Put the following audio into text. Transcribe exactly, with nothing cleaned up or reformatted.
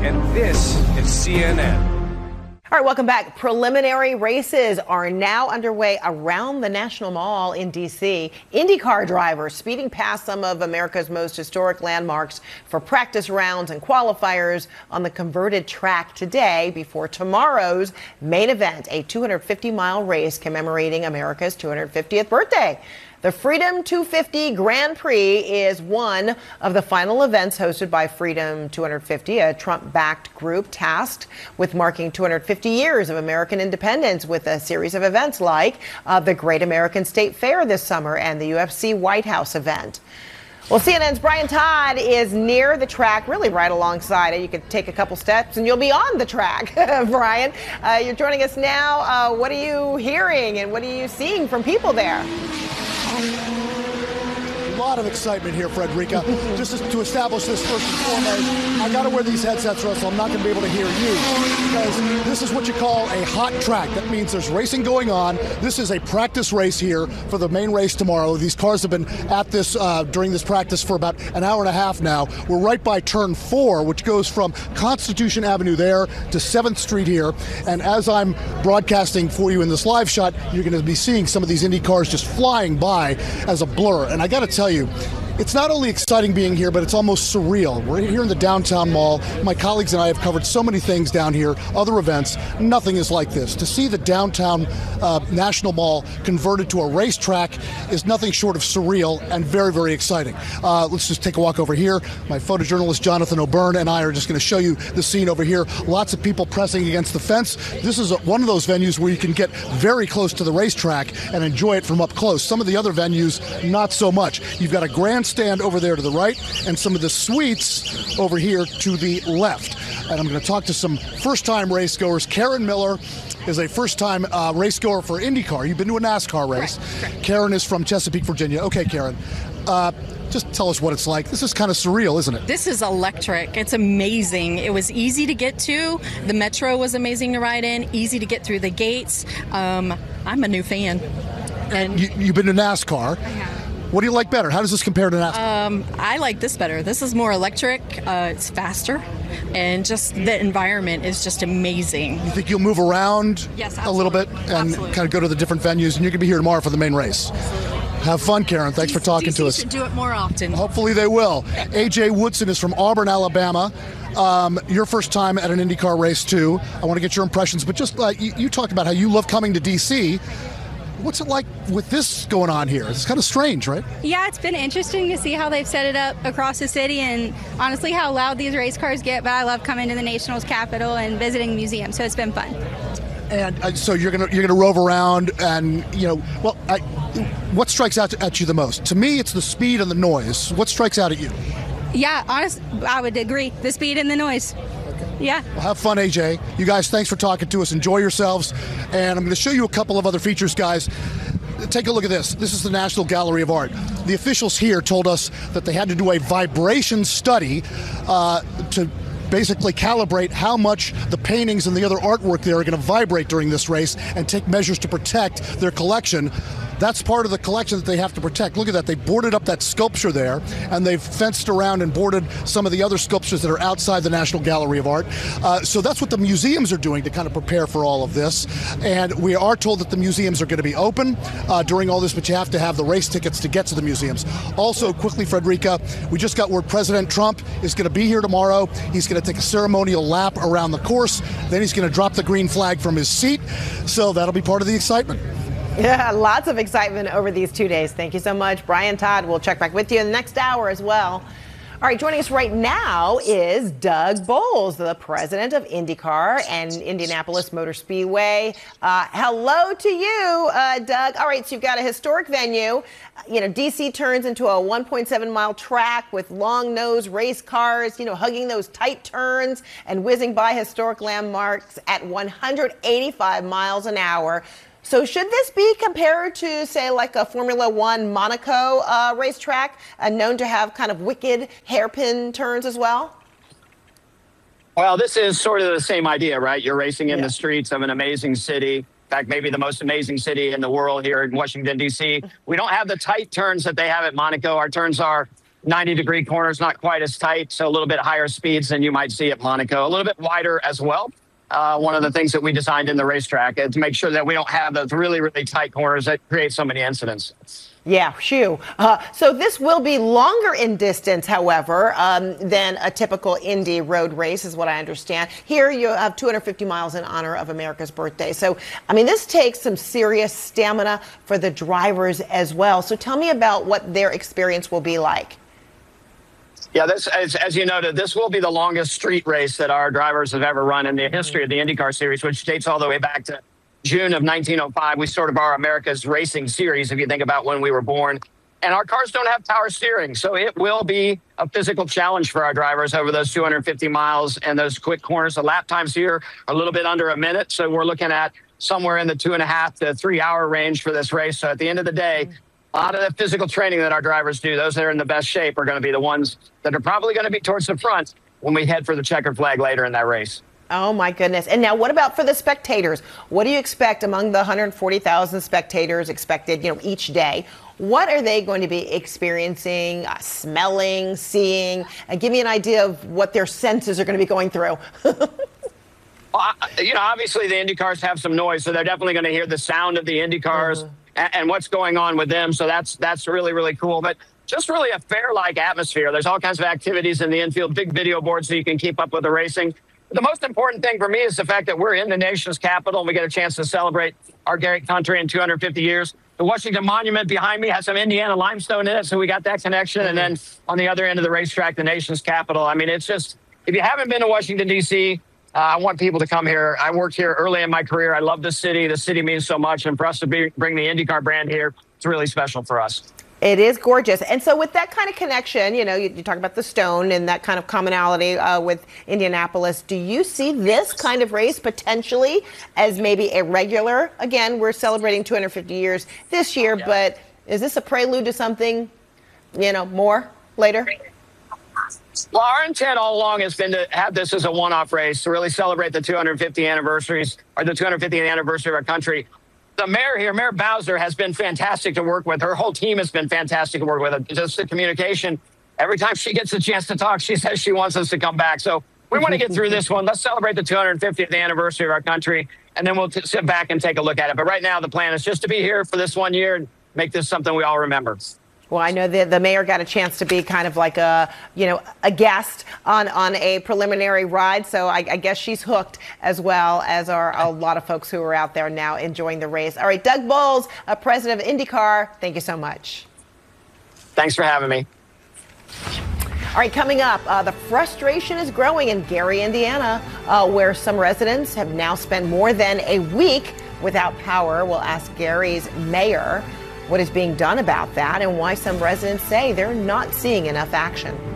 and this is C N N. All right, welcome back. Preliminary races are now underway around the National Mall in D C IndyCar drivers speeding past some of America's most historic landmarks for practice rounds and qualifiers on the converted track today before tomorrow's main event, a two hundred fifty mile race commemorating America's two hundred fiftieth birthday. The Freedom two fifty Grand Prix is one of the final events hosted by Freedom two fifty, a Trump-backed group tasked with marking two hundred fifty years of American independence with a series of events like uh, the Great American State Fair this summer and the U F C White House event. Well, C N N's Brian Todd is near the track, really right alongside it. You could take a couple steps and you'll be on the track. Brian, uh, you're joining us now. Uh, what are you hearing and what are you seeing from people there? A lot of excitement here, Frederica. Just to establish this first and foremost, I got to wear these headsets, Russell. I'm not going to be able to hear you because this is what you call a hot track. That means there's racing going on. This is a practice race here for the main race tomorrow. These cars have been at this uh, during this practice for about an hour and a half now. We're right by turn four, which goes from Constitution Avenue there to seventh Street here. And as I'm broadcasting for you in this live shot, you're going to be seeing some of these Indy cars just flying by as a blur. And I got to tell you, it's not only exciting being here, but it's almost surreal. We're here in the downtown mall. My colleagues and I have covered so many things down here, other events. Nothing is like this. To see the downtown uh, National Mall converted to a racetrack is nothing short of surreal and very, very exciting. Uh, let's just take a walk over here. My photojournalist Jonathan O'Byrne and I are just going to show you the scene over here. Lots of people pressing against the fence. This is a, one of those venues where you can get very close to the racetrack and enjoy it from up close. Some of the other venues, not so much. You've got a grand stand over there to the right and some of the suites over here to the left. And I'm going to talk to some first-time race goers. Karen Miller is a first-time uh, race goer for IndyCar. You've been to a NASCAR race. Correct, correct. Karen is from Chesapeake, Virginia. Okay, Karen. Uh, just tell us what it's like. This is kind of surreal, isn't it? This is electric. It's amazing. It was easy to get to. The Metro was amazing to ride in, easy to get through the gates. Um, I'm a new fan. And you, you've been to NASCAR. I have. What do you like better? How does this compare to NASCAR? Um, I like this better. This is more electric. Uh, it's faster. And just the environment is just amazing. You think you'll move around Yes, a little bit and absolutely. kind of go to the different venues, and you're going to be here tomorrow for the main race? Have fun, Karen. Thanks for talking D C to us. should do it more often. Hopefully they will. A J Woodson is from Auburn, Alabama. Um, your first time at an IndyCar race, too. I want to get your impressions, but just uh, you, you talked about how you love coming to D C. What's it like with this going on here? It's kind of strange, right? Yeah, it's been interesting to see how they've set it up across the city and honestly how loud these race cars get, but I love coming to the Nationals Capitol and visiting museums, so it's been fun. And uh, so you're gonna you're gonna rove around, and you know, well, I, what strikes out at you the most? To me, it's the speed and the noise. What strikes out at you? Yeah, honestly, I would agree. The speed and the noise. Yeah. Well, have fun, A J. You guys, thanks for talking to us. Enjoy yourselves. And I'm going to show you a couple of other features, guys. Take a look at this. This is the National Gallery of Art. The officials here told us that they had to do a vibration study uh, to basically calibrate how much the paintings and the other artwork there are going to vibrate during this race and take measures to protect their collection. That's part of the collection that they have to protect. Look at that. They boarded up that sculpture there, and they've fenced around and boarded some of the other sculptures that are outside the National Gallery of Art. Uh, so that's what the museums are doing to kind of prepare for all of this. And we are told that the museums are going to be open uh, during all this, but you have to have the race tickets to get to the museums. Also, quickly, Frederica, we just got word President Trump is going to be here tomorrow. He's going to take a ceremonial lap around the course. Then he's going to drop the green flag from his seat. So that'll be part of the excitement. Yeah, lots of excitement over these two days. Thank you so much, Brian Todd. We'll check back with you in the next hour as well. All right, joining us right now is Doug Boles, the president of IndyCar and Indianapolis Motor Speedway. Uh, hello to you, uh, Doug. All right, so you've got a historic venue. You know, D C turns into a one point seven mile track with long-nosed race cars, you know, hugging those tight turns and whizzing by historic landmarks at one hundred eighty-five miles an hour. So should this be compared to, say, like a Formula One Monaco uh, racetrack, uh, known to have kind of wicked hairpin turns as well? Well, this is sort of the same idea, right? You're racing in yeah. the streets of an amazing city. In fact, maybe the most amazing city in the world here in Washington, D C. We don't have the tight turns that they have at Monaco. Our turns are ninety degree corners, not quite as tight, so a little bit higher speeds than you might see at Monaco. A little bit wider as well. Uh, one of the things that we designed in the racetrack is to make sure that we don't have those really, really tight corners that create so many incidents. Yeah, shoo. Uh, so this will be longer in distance, however, um, than a typical Indy road race, is what I understand. Here you have two hundred fifty miles in honor of America's birthday. So, I mean, this takes some serious stamina for the drivers as well. So tell me about what their experience will be like. Yeah, this, as, as you noted, this will be the longest street race that our drivers have ever run in the history of the IndyCar Series, which dates all the way back to June of nineteen oh five. We sort of are America's racing series, if you think about when we were born. And our cars don't have power steering, so it will be a physical challenge for our drivers over those two hundred fifty miles and those quick corners. The lap times here are a little bit under a minute, so we're looking at somewhere in the two and a half to three hour range for this race. So at the end of the day, a lot of the physical training that our drivers do, those that are in the best shape, are going to be the ones that are probably going to be towards the front when we head for the checkered flag later in that race. Oh, my goodness. And now what about for the spectators? What do you expect among the one hundred forty thousand spectators expected, you know, each day? What are they going to be experiencing, uh, smelling, seeing? Uh, give me an idea of what their senses are going to be going through. Well, you know, obviously the Indy cars have some noise, so they're definitely going to hear the sound of the Indy cars mm-hmm. and, and what's going on with them. So that's that's really, really cool. But just really a fair-like atmosphere. There's all kinds of activities in the infield, big video boards so you can keep up with the racing. The most important thing for me is the fact that we're in the nation's capital and we get a chance to celebrate our great country in two hundred fifty years. The Washington Monument behind me has some Indiana limestone in it, so we got that connection. Mm-hmm. And then on the other end of the racetrack, the nation's capital. I mean, it's just, if you haven't been to Washington, D C, uh, I want people to come here. I worked here early in my career. I love the city. The city means so much. And for us to be, bring the IndyCar brand here, it's really special for us. It is gorgeous. And so with that kind of connection, you know, you, you talk about the stone and that kind of commonality uh, with Indianapolis. Do you see this kind of race potentially as maybe a regular? Again, we're celebrating two hundred fifty years this year, yeah. But is this a prelude to something, you know, more later? Well, our intent all along has been to have this as a one-off race to really celebrate the two hundred fiftieth anniversaries or the two hundred fiftieth anniversary of our country. The mayor here, Mayor Bowser, has been fantastic to work with. Her whole team has been fantastic to work with. Just the communication. Every time she gets a chance to talk, she says she wants us to come back. So we want to get through this one. Let's celebrate the two hundred fiftieth anniversary of our country, and then we'll t- sit back and take a look at it. But right now, the plan is just to be here for this one year and make this something we all remember. Well, I know that the mayor got a chance to be kind of like a, you know, a guest on, on a preliminary ride. So I, I guess she's hooked, as well as are a lot of folks who are out there now enjoying the race. All right, Doug Boles, uh, president of IndyCar, thank you so much. Thanks for having me. All right, coming up, uh, the frustration is growing in Gary, Indiana, uh, where some residents have now spent more than a week without power. We'll ask Gary's mayor what is being done about that and why some residents say they're not seeing enough action.